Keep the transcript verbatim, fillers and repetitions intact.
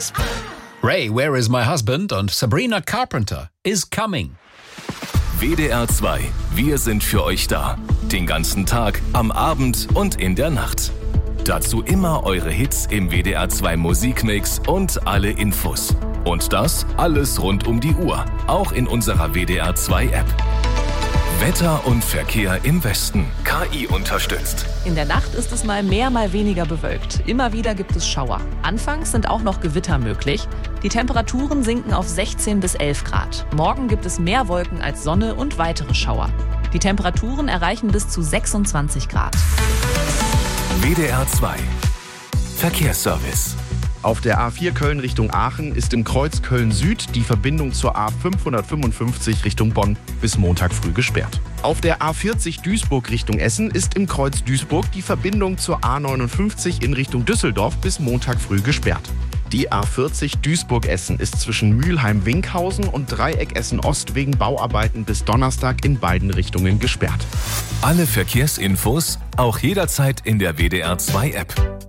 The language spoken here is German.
Ray, Where is My Husband? Und Sabrina Carpenter is Coming. W D R zwei. Wir sind für euch da. Den ganzen Tag, am Abend und in der Nacht. Dazu immer eure Hits im W D R zwei Musikmix und alle Infos. Und das alles rund um die Uhr. Auch in unserer W D R zwei App. Wetter und Verkehr im Westen. K I unterstützt. In der Nacht ist es mal mehr, mal weniger bewölkt. Immer wieder gibt es Schauer. Anfangs sind auch noch Gewitter möglich. Die Temperaturen sinken auf sechzehn bis elf Grad. Morgen gibt es mehr Wolken als Sonne und weitere Schauer. Die Temperaturen erreichen bis zu sechsundzwanzig Grad. W D R zwei. Verkehrsservice. Auf der A vier Köln Richtung Aachen ist im Kreuz Köln-Süd die Verbindung zur A fünfhundertfünfundfünfzig Richtung Bonn bis Montag früh gesperrt. Auf der A vierzig Duisburg Richtung Essen ist im Kreuz Duisburg die Verbindung zur A neunundfünfzig in Richtung Düsseldorf bis Montag früh gesperrt. Die A vierzig Duisburg-Essen ist zwischen Mülheim-Winkhausen und Dreieck Essen-Ost wegen Bauarbeiten bis Donnerstag in beiden Richtungen gesperrt. Alle Verkehrsinfos auch jederzeit in der W D R zwei App.